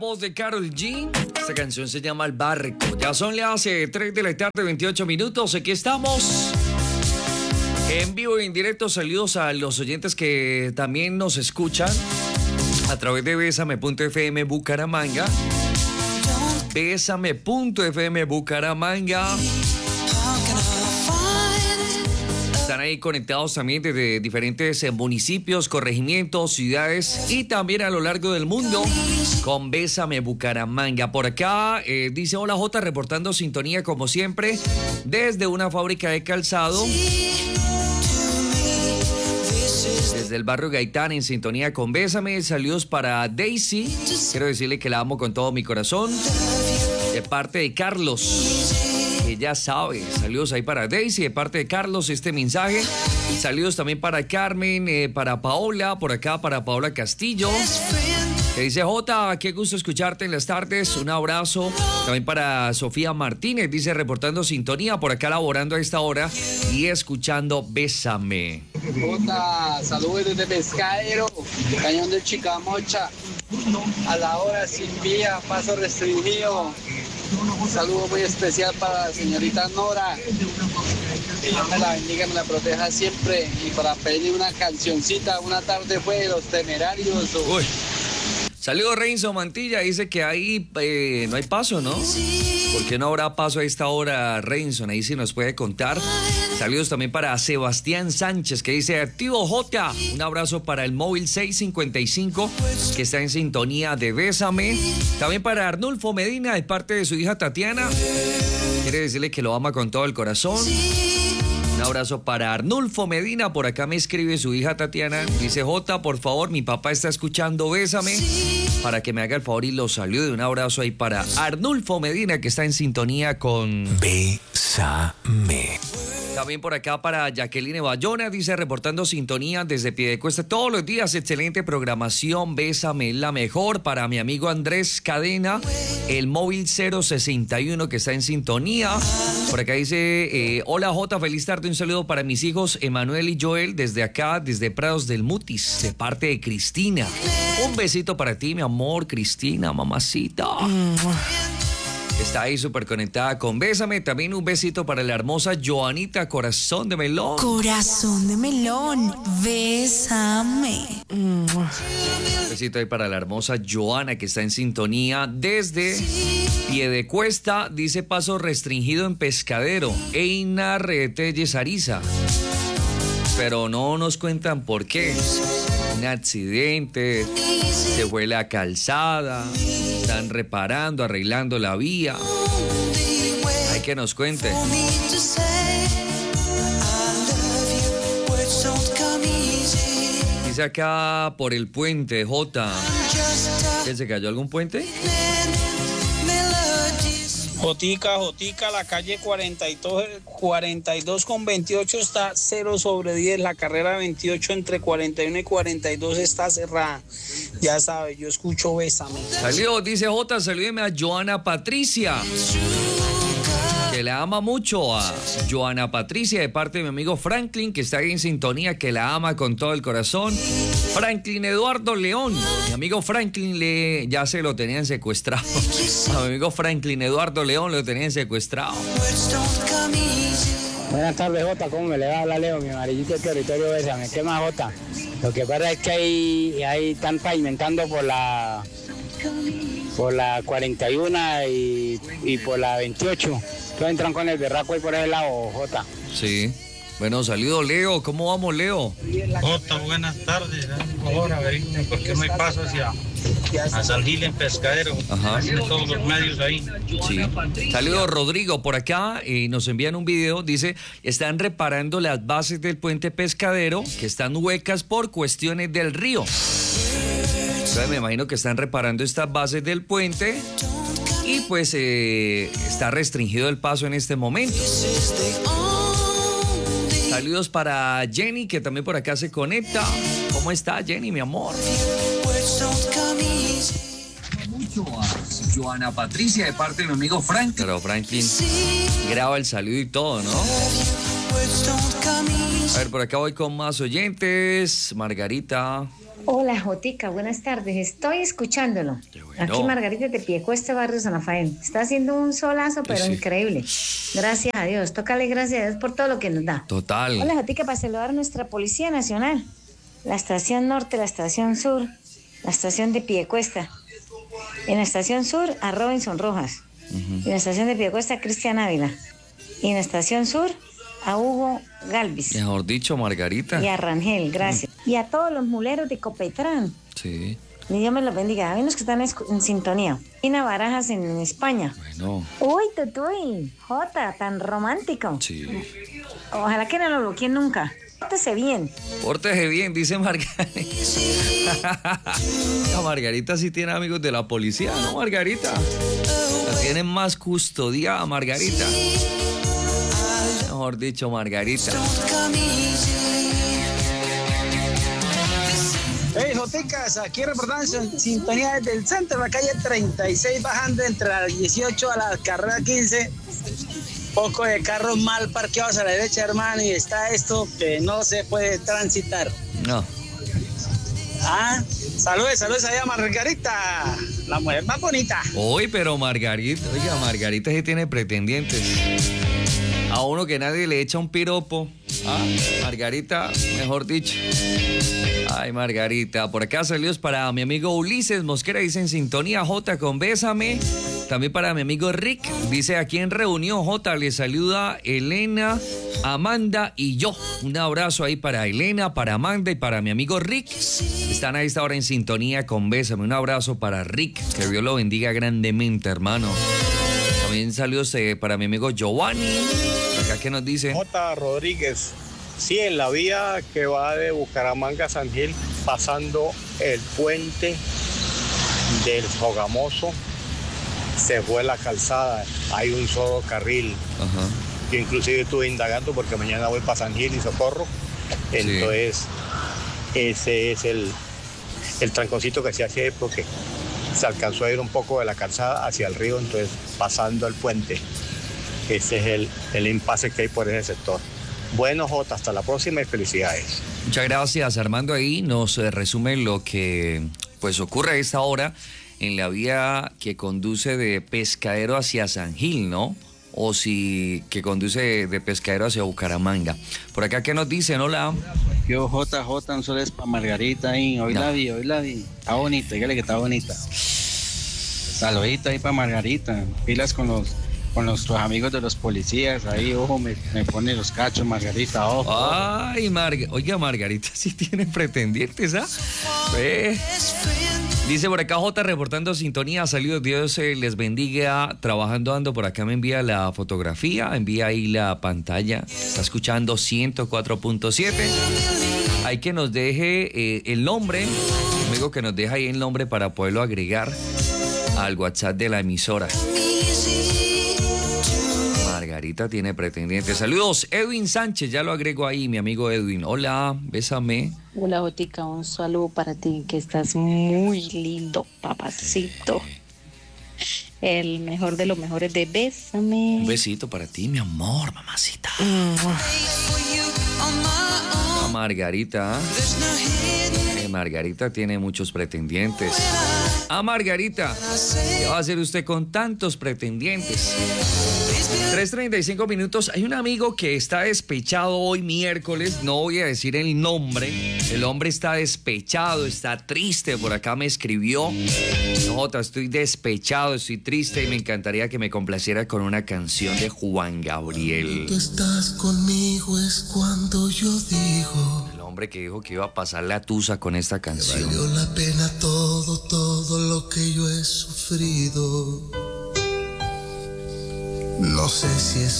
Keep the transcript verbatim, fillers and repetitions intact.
Voz de Karol G. Esta canción se llama El Barco. Ya son las eh, tres de la tarde, veintiocho minutos. Aquí estamos en vivo y en directo. Saludos a los oyentes que también nos escuchan a través de Bésame punto F M Bucaramanga. Bésame punto F M Bucaramanga. Están ahí conectados también desde diferentes municipios, corregimientos, ciudades y también a lo largo del mundo con Bésame Bucaramanga. Por acá eh, dice hola Jota, reportando sintonía como siempre desde una fábrica de calzado. Desde el barrio Gaitán en sintonía con Bésame. Saludos para Daisy. Quiero decirle que la amo con todo mi corazón. De parte de Carlos. Ya sabe, saludos ahí para Daisy, de parte de Carlos, este mensaje. Saludos también para Carmen, eh, para Paola, por acá para Paola Castillo, que dice Jota, qué gusto escucharte en las tardes, un abrazo. También para Sofía Martínez, dice reportando sintonía, por acá laborando a esta hora y escuchando Bésame. Jota, saludos desde Pescadero, Cañón del Chicamocha, a la hora sin vía, paso restringido. Un saludo muy especial para la señorita Nora. Que Dios me la bendiga, me la proteja siempre. Y para pedirle una cancioncita, una tarde fue de Los Temerarios. O... Uy. Saludos Renzo Mantilla, dice que ahí eh, no hay paso, ¿no? ¿Por qué no habrá paso a esta hora, Renzo? Ahí sí nos puede contar. Saludos también para Sebastián Sánchez, que dice activo Jota. Un abrazo para el móvil seis cincuenta y cinco, que está en sintonía de Bésame. También para Arnulfo Medina, de parte de su hija Tatiana. Quiere decirle que lo ama con todo el corazón. Un abrazo para Arnulfo Medina, por acá me escribe su hija Tatiana, dice Jota, por favor, mi papá está escuchando Bésame, para que me haga el favor y lo salude. Un abrazo ahí para Arnulfo Medina, que está en sintonía con Bésame. También por acá para Jacqueline Bayona, dice reportando sintonía desde Piedecuesta todos los días, excelente programación, Bésame la mejor. Para mi amigo Andrés Cadena, el móvil cero sesenta y uno, que está en sintonía. Por acá dice, eh, hola Jota, feliz tarde, un saludo para mis hijos Emanuel y Joel desde acá, desde Prados del Mutis, de parte de Cristina. Un besito para ti, mi amor, Cristina, mamacita. Mm. Está ahí súper conectada con Bésame. También un besito para la hermosa Joanita, corazón de melón. Corazón de melón, bésame. Un besito ahí para la hermosa Joana, que está en sintonía desde Piedecuesta. Dice paso restringido en Pescadero. Einar Telles Ariza. Pero no nos cuentan por qué. Un accidente, se fue la calzada, están reparando, arreglando la vía. Hay que nos cuente. Dice acá por el puente, Jota. ¿Que se cayó algún puente? Jotica, Jotica, la calle cuarenta y dos, cuarenta y dos con veintiocho está cero sobre diez, la carrera veintiocho entre cuarenta y uno y cuarenta y dos está cerrada. Ya sabe, yo escucho Bésame. Salió, dice Jota, salúdeme a Joana Patricia, que la ama mucho, a Joana Patricia, de parte de mi amigo Franklin, que está ahí en sintonía, que la ama con todo el corazón. Franklin Eduardo León, mi amigo Franklin le, ya se lo tenían secuestrado. A mi amigo Franklin Eduardo León lo tenían secuestrado. Buenas tardes, Jota, ¿cómo me le va a hablar Leo, mi amarillito del territorio Bésame? ¿Qué más, Jota? Lo que pasa es que ahí, ahí están pavimentando por la por la cuarenta y uno y, y por la veintiocho. Todos entran con el berraco ahí por ese lado, Jota. Sí. Bueno, saludos, Leo. ¿Cómo vamos, Leo? Jota, buenas tardes. Por favor, averigüen por qué no hay paso hacia a San Gil en Pescadero. Ajá. Tiene todos los medios ahí. Sí. Saludos, Rodrigo. Por acá eh, nos envían un video. Dice, están reparando las bases del puente Pescadero, que están huecas por cuestiones del río. Entonces me imagino que están reparando estas bases del puente y pues eh, está restringido el paso en este momento. Saludos para Jenny, que también por acá se conecta. ¿Cómo está Jenny, mi amor? Mucho a Joana Patricia, de parte de mi amigo Frank. Pero Franklin graba el saludo y todo, ¿no? A ver, por acá voy con más oyentes. Margarita. Hola, Jotica, buenas tardes. Estoy escuchándolo. Bueno. Aquí Margarita de Piecuesta, barrio San Rafael. Está haciendo un solazo, pero Sí. increíble. Gracias a Dios. Tócale gracias a Dios por todo lo que nos da. Total. Hola, Jotica, para saludar a nuestra Policía Nacional. La estación norte, la estación sur, la estación de Piecuesta. En la estación sur, a Robinson Rojas. En la estación de Piecuesta, a Cristian Ávila. Y en la estación sur, a Hugo Galvis. Mejor dicho, Margarita. Y a Rangel, gracias. Y a todos los muleros de Copetrán. Sí. Y Dios me los bendiga. Hay unos que están escu- en sintonía. Tina Barajas en España. Bueno, Uy, Tutuy, Jota, tan romántico. sí. Ojalá que no lo bloqueen nunca. Pórtese bien. Pórtese bien, dice Margarita. La Margarita sí tiene amigos de la policía, ¿no, Margarita? La tienen más custodiada, Margarita. Mejor dicho, Margarita. Hey, Joticas, aquí reportando en sintonía desde el centro de la calle treinta y seis, bajando entre la dieciocho a la carrera quince. Poco de carros mal parqueados a la derecha, hermano, y está esto que no se puede transitar. No. Ah, saludos, saludos allá a Margarita, la mujer más bonita. Hoy, pero Margarita, oiga, Margarita sí tiene pretendientes. A uno que nadie le echa un piropo. Ah, Margarita, mejor dicho. Ay, Margarita. Por acá saludos para mi amigo Ulises Mosquera, dice en sintonía J con Bésame. También para mi amigo Rick, dice aquí en reunión J, le saluda Elena, Amanda y yo. Un abrazo ahí para Elena, para Amanda y para mi amigo Rick. Están a esta hora en sintonía con Bésame. Un abrazo para Rick, que Dios lo bendiga grandemente, hermano. También saludos eh, para mi amigo Giovanni. Acá que nos dice. J. Rodríguez. Sí, en la vía que va de Bucaramanga a San Gil, pasando el puente del Sogamoso, se fue la calzada, hay un solo carril. Ajá. Yo inclusive estuve indagando porque mañana voy para San Gil y Socorro, entonces sí. Ese es el, el tranconcito que se hace porque se alcanzó a ir un poco de la calzada hacia el río, entonces pasando el puente, ese es el, el impasse que hay por ese sector. Bueno, Jota, hasta la próxima y felicidades. Muchas gracias, Armando. Ahí nos eh, resume lo que pues ocurre a esta hora en la vía que conduce de Pescadero hacia San Gil, ¿no? O si que conduce de Pescadero hacia Bucaramanga. Por acá, ¿qué nos dicen? Hola. Yo, J J, un solo es para Margarita ahí. Hoy no. la vi, hoy la vi. Está bonita, dígale que está bonita. Saludito ahí para Margarita. Pilas con los con nuestros amigos de los policías. Ahí, ojo, me, me pone los cachos, Margarita, ojo. Ay, Marga, oiga, Margarita sí tiene pretendientes, ¿ah? ¿eh? Dice por acá J reportando sintonía, saludos, Dios eh, les bendiga, trabajando ando, por acá me envía la fotografía, envía ahí la pantalla, está escuchando ciento cuatro punto siete, hay que nos deje eh, el nombre, amigo que nos deja ahí el nombre para poderlo agregar al WhatsApp de la emisora. Margarita tiene pretendientes. Saludos, Edwin Sánchez, ya lo agrego ahí, mi amigo Edwin. Hola, bésame. Hola, Jotica, un saludo para ti, que estás muy lindo, papacito. El mejor de los mejores de Bésame. Un besito para ti, mi amor, mamacita. Mm. A Margarita. Eh, Margarita tiene muchos pretendientes. A Margarita, ¿qué va a hacer usted con tantos pretendientes? tres treinta y cinco minutos. Hay un amigo que está despechado hoy miércoles. No voy a decir el nombre. El hombre está despechado, está triste. Por acá me escribió. Jota, estoy despechado, estoy triste y me encantaría que me complaciera con una canción de Juan Gabriel. Tú estás conmigo es cuando yo digo. El hombre que dijo que iba a pasar la tusa con esta canción. Valió la pena todo, todo lo que yo he sufrido. No sé si es